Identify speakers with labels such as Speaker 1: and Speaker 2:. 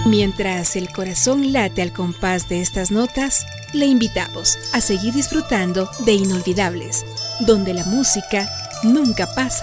Speaker 1: Mientras el corazón late al compás de estas notas, le invitamos a seguir disfrutando de Inolvidables, donde la música nunca pasa